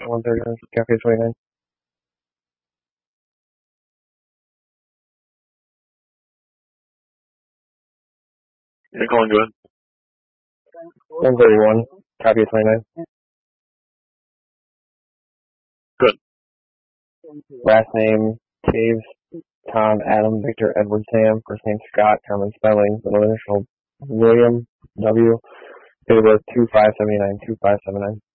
139, Cafe 29. You're calling good. 131, Cafe 29. Good. Last name, Taves, Tom, Adam, Victor, Edward, Sam. First name, Scott, common spelling. Middle initial, William, W. Date of birth, 2579, 2579.